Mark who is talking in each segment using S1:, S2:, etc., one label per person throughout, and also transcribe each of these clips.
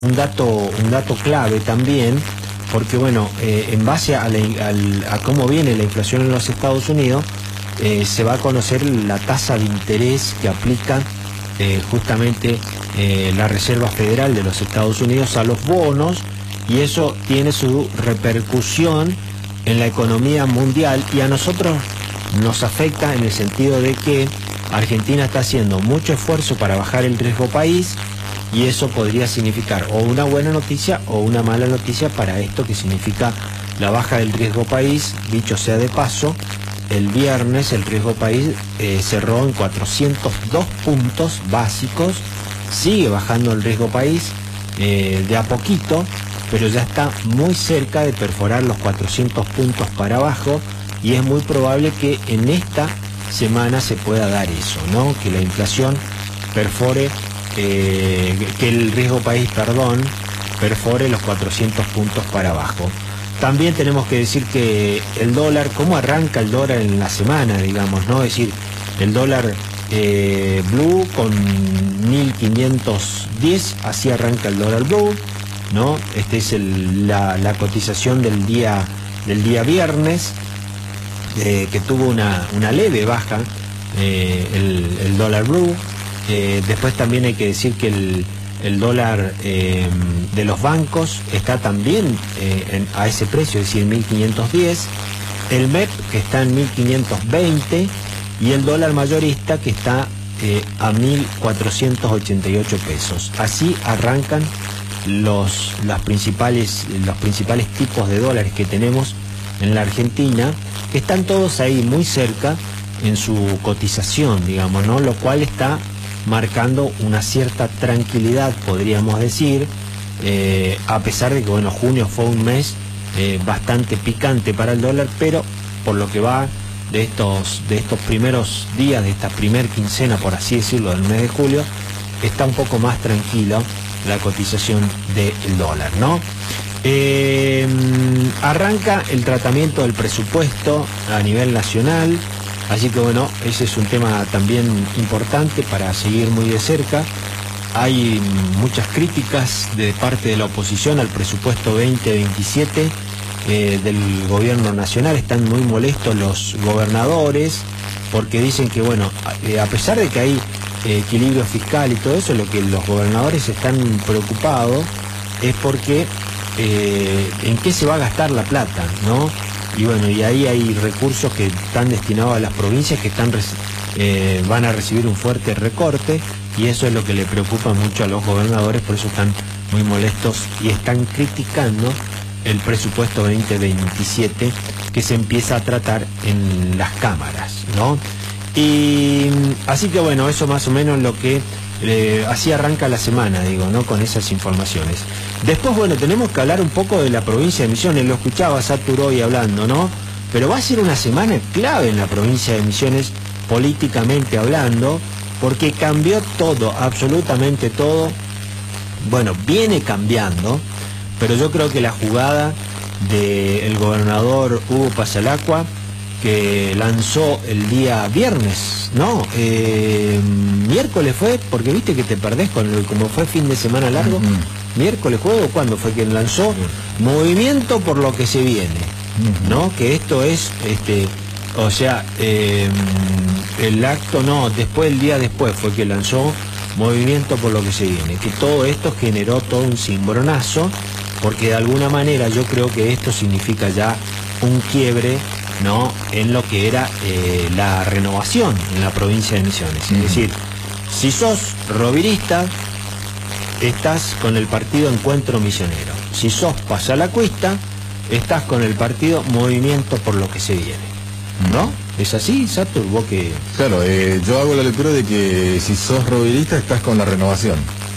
S1: un dato clave también, porque bueno, en base a cómo viene la inflación en los Estados Unidos, se va a conocer la tasa de interés que aplica justamente la Reserva Federal de los Estados Unidos a los bonos, y eso tiene su repercusión en la economía mundial, y a nosotros nos afecta en el sentido de que Argentina está haciendo mucho esfuerzo para bajar el riesgo país, y eso podría significar o una buena noticia o una mala noticia para esto que significa la baja del riesgo país. Dicho sea de paso, el viernes el riesgo país cerró en 402 puntos básicos, sigue bajando el riesgo país de a poquito, pero ya está muy cerca de perforar los 400 puntos para abajo, y es muy probable que en esta semana se pueda dar eso, ¿no? Que la inflación perfore, que el riesgo país, perfore los 400 puntos para abajo. También tenemos que decir que el dólar, ¿cómo arranca el dólar en la semana, digamos, ¿no? Es decir, el dólar blue con 1510, así arranca el dólar blue, ¿no? Este es la cotización del día viernes, que tuvo una leve baja el dólar blue. Después también hay que decir que el dólar de los bancos está también a ese precio, es decir, 1510, el MEP que está en 1520 y el dólar mayorista que está a 1488 pesos. Así arrancan los principales tipos de dólares que tenemos en la Argentina, que están todos ahí muy cerca en su cotización, digamos, ¿no? Lo cual está marcando una cierta tranquilidad, podríamos decir, a pesar de que, bueno, junio fue un mes bastante picante para el dólar, pero por lo que va de estos primeros días, de esta primer quincena, por así decirlo, del mes de julio, está un poco más tranquilo la cotización del dólar, ¿no? Arranca el tratamiento del presupuesto a nivel nacional, así que bueno, ese es un tema también importante para seguir muy de cerca. Hay muchas críticas de parte de la oposición al presupuesto 2027 del gobierno nacional. Están muy molestos los gobernadores porque dicen que, bueno, a pesar de que hay equilibrio fiscal y todo eso, lo que los gobernadores están preocupados es porque en qué se va a gastar la plata, ¿no? Y bueno, y ahí hay recursos que están destinados a las provincias que van a recibir un fuerte recorte, y eso es lo que le preocupa mucho a los gobernadores, por eso están muy molestos y están criticando el presupuesto 2027 que se empieza a tratar en las cámaras, ¿no? Y así que bueno, eso más o menos lo que así arranca la semana, digo, ¿no? Con esas informaciones. Después, bueno, tenemos que hablar un poco de la provincia de Misiones. Lo escuchaba Satur hoy hablando, ¿no? Pero va a ser una semana clave en la provincia de Misiones, políticamente hablando, porque cambió todo, absolutamente todo. Bueno, viene cambiando, pero yo creo que la jugada del gobernador Hugo Pasalacqua, que lanzó el día viernes, ¿no? Miércoles fue, porque viste que te perdés como fue fin de semana largo. Miércoles, jueves, ¿cuándo fue que lanzó? Movimiento por lo que se viene, ¿no? Que esto es, o sea, el acto, no, después, el día después fue que lanzó Movimiento por lo que se viene, que todo esto generó todo un cimbronazo, porque de alguna manera yo creo que esto significa ya un quiebre, ¿no? En lo que era la renovación en la provincia de Misiones. Es decir, si sos rovirista, estás con el partido Encuentro Misionero. Si sos pasalacuista, estás con el partido Movimiento por lo que se viene, ¿no? ¿Es así, Satur? ¿Vos qué?
S2: Claro, yo hago la lectura de que si sos rovirista, estás con la renovación.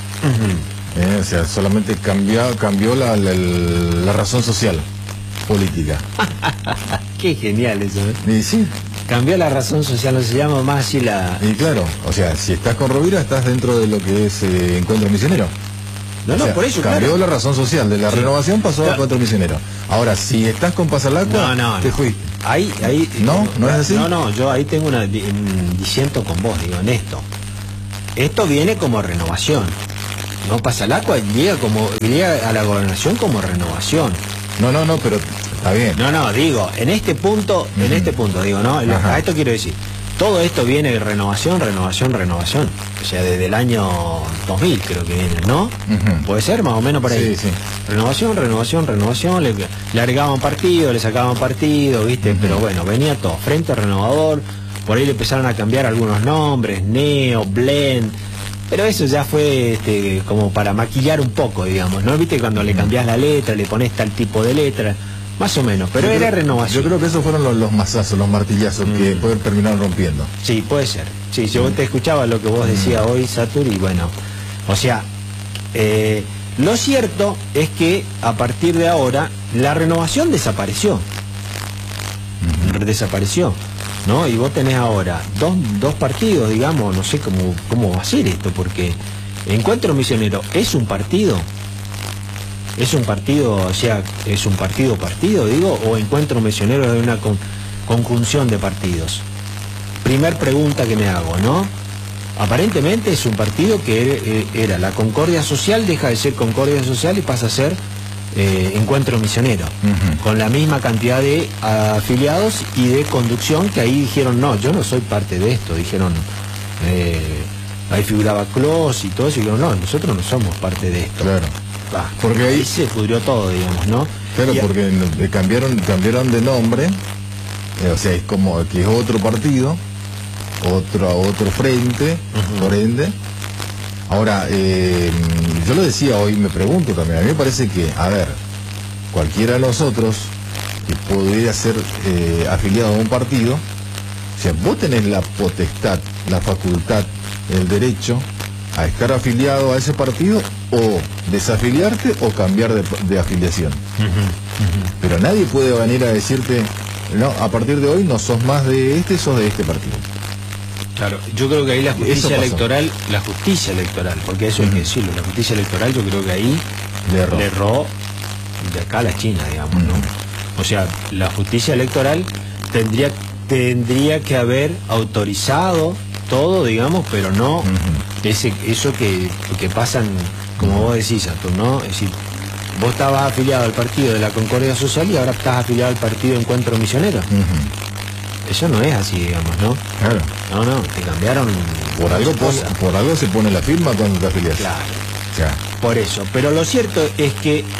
S2: O sea, solamente cambió la razón social política.
S1: Qué genial eso, ¿eh?
S2: Y sí.
S1: Cambió la razón social, no se llama más así la...
S2: Y claro, o sea, si estás con Rovira, estás dentro de lo que es Encuentro Misionero.
S1: No,
S2: o sea,
S1: por eso,
S2: cambió
S1: claro.
S2: la razón social, de la renovación pasó a Encuentro Misionero. Ahora, si estás con Pasalacqua, te fuiste.
S1: Ahí,
S2: ¿No es así?
S1: No, yo ahí tengo diciendo con vos, digo, en esto. Esto viene como renovación. No pasa el agua, llega a la gobernación como renovación.
S2: No, pero está bien.
S1: No, digo, en este punto, digo, ¿no? A esto quiero decir, todo esto viene de renovación. O sea, desde el año 2000 creo que viene, ¿no? Puede ser más o menos por ahí.
S2: Sí.
S1: Renovación, le agregaban partido, le sacaban partido, ¿viste? Pero bueno, venía todo, Frente Renovador, por ahí le empezaron a cambiar algunos nombres, Neo, Blend, pero eso ya fue como para maquillar un poco, digamos, ¿no? ¿Viste? Cuando le cambiás la letra, le pones tal tipo de letra, más o menos, pero era renovación.
S2: Yo creo que esos fueron los mazazos, los martillazos que después terminaron rompiendo.
S1: Sí, puede ser. Sí, yo te escuchaba lo que vos decías hoy, Satur, y bueno, o sea, lo cierto es que a partir de ahora la renovación desapareció. Desapareció, ¿no? Y vos tenés ahora dos partidos, digamos, no sé cómo va a ser esto, porque Encuentro Misionero es un partido. ¿Es un partido, o sea, es un partido, digo, o Encuentro Misionero es una conjunción de partidos? Primer pregunta que me hago, ¿no? Aparentemente es un partido que era la Concordia Social, deja de ser Concordia Social y pasa a ser Encuentro Misionero, con la misma cantidad de afiliados y de conducción, que ahí dijeron, no, yo no soy parte de esto, dijeron, ahí figuraba Clos y todo eso, y dijeron, no, nosotros no somos parte de esto.
S2: Claro.
S1: Porque ahí se pudrió todo, digamos, ¿no?
S2: Claro, porque cambiaron de nombre, o sea, es como que es otro partido, otro frente, por ende. Ahora, yo lo decía hoy, me pregunto también, a mí me parece que, a ver, cualquiera de nosotros que podría ser afiliado a un partido, o sea, vos tenés la potestad, la facultad, el derecho a estar afiliado a ese partido o desafiliarte o cambiar de afiliación. Pero nadie puede venir a decirte, no, a partir de hoy no sos más de este, sos de este partido. Claro,
S1: yo creo que ahí la justicia electoral, porque eso hay que decirlo, la justicia electoral yo creo que ahí le erró de acá a la China, digamos, ¿no? O sea, la justicia electoral tendría que haber autorizado todo, digamos, pero no eso que pasan, como vos decís, Satur, ¿no? Es decir, vos estabas afiliado al partido de la Concordia Social y ahora estás afiliado al partido Encuentro Misionero. Eso no es así, digamos, ¿no?
S2: Claro.
S1: No, te cambiaron.
S2: Por algo se pone la firma cuando te afilias.
S1: Claro. Por eso. Pero lo cierto es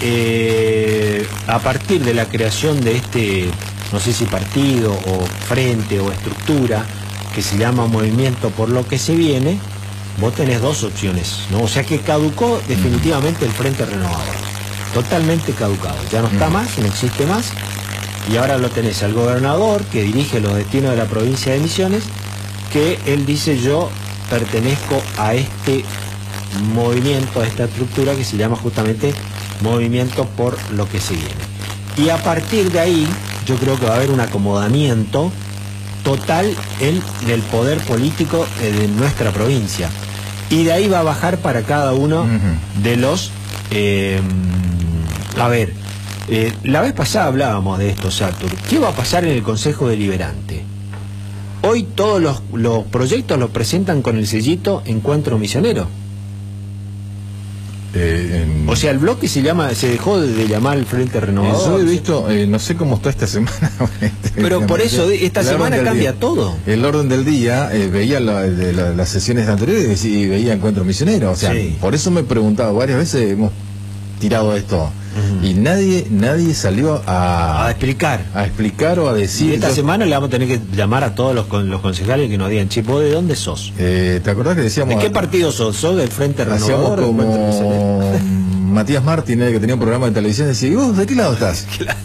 S1: que a partir de la creación de este, no sé si partido o frente o estructura, que se llama Movimiento por lo que se viene, vos tenés dos opciones, ¿no? O sea que caducó definitivamente el Frente Renovador. Totalmente caducado. Ya no está más, no existe más. Y ahora lo tenés al gobernador que dirige los destinos de la provincia de Misiones, que él dice, yo pertenezco a este movimiento, a esta estructura que se llama justamente Movimiento por lo que se viene. Y a partir de ahí yo creo que va a haber un acomodamiento total del poder político de nuestra provincia. Y de ahí va a bajar para cada uno de los... la vez pasada hablábamos de esto, Satur. ¿Qué va a pasar en el Consejo Deliberante? Hoy todos los proyectos los presentan con el sellito Encuentro Misionero. O sea, el bloque se dejó de llamar el Frente Renovador.
S2: Yo he visto, no sé cómo está esta semana.
S1: Pero por eso, esta semana cambia todo.
S2: El orden del día, veía las sesiones anteriores y veía Encuentro Misionero. O sea, por eso me he preguntado, varias veces hemos tirado esto. Y nadie salió a explicar o a decir.
S1: Y esta semana le vamos a tener que llamar a todos los concejales que nos digan, che, ¿vos de dónde sos?
S2: ¿Te acordás que decíamos?
S1: ¿De qué partido sos? ¿Sos del Frente Renovador?
S2: Como Matías Martín, que tenía un programa de televisión, decía, ¿y vos de qué lado estás?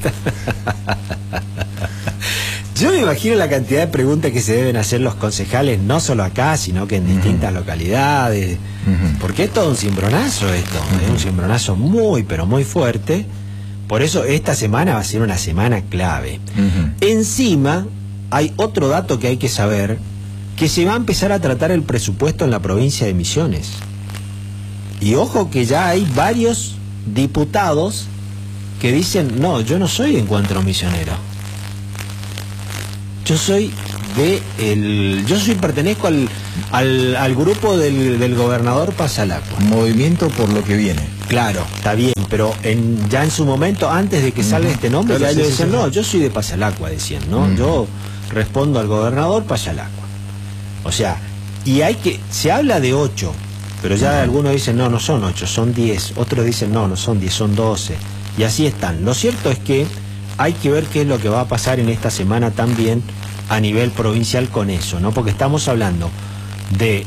S1: Yo me imagino la cantidad de preguntas que se deben hacer los concejales, no solo acá, sino que en distintas localidades, porque es todo un cimbronazo esto, es un cimbronazo muy, pero muy fuerte. Por eso esta semana va a ser una semana clave. Encima, hay otro dato que hay que saber, que se va a empezar a tratar el presupuesto en la provincia de Misiones. Y ojo que ya hay varios diputados que dicen, no, yo no soy Encuentro Misionero. Yo pertenezco Al grupo del gobernador Pasalacqua.
S2: Movimiento por lo que viene.
S1: Claro, está bien, pero ya en su momento, antes de que salga este nombre,
S2: Claro,
S1: ya ellos
S2: sí,
S1: decían,
S2: sí, sí.
S1: no, yo soy de Pasalacqua, decían, ¿no? Yo respondo al gobernador Pasalacqua. O sea, se habla de 8, pero ya algunos dicen, no son 8, son 10. Otros dicen, no son 10, son 12. Y así están. Lo cierto es que hay que ver qué es lo que va a pasar en esta semana también a nivel provincial con eso, ¿no? Porque estamos hablando de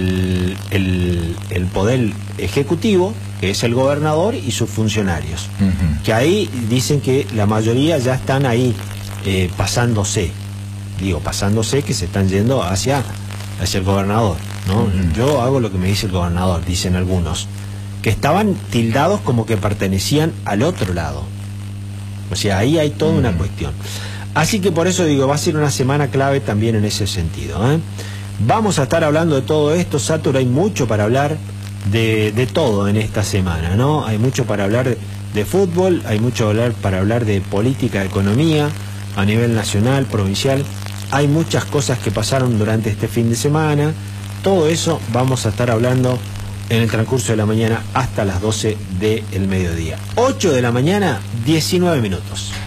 S1: el poder ejecutivo, que es el gobernador y sus funcionarios, que ahí dicen que la mayoría ya están ahí pasándose que se están yendo hacia el gobernador, ¿no? Yo hago lo que me dice el gobernador, dicen algunos, que estaban tildados como que pertenecían al otro lado. O sea, ahí hay toda una cuestión. Así que por eso digo, va a ser una semana clave también en ese sentido, ¿eh? Vamos a estar hablando de todo esto, Satur, hay mucho para hablar de todo en esta semana, ¿no? Hay mucho para hablar de fútbol, hay mucho para hablar de política, de economía, a nivel nacional, provincial. Hay muchas cosas que pasaron durante este fin de semana. Todo eso vamos a estar hablando en el transcurso de la mañana hasta las 12 del mediodía. 8 de la mañana, 19 minutos.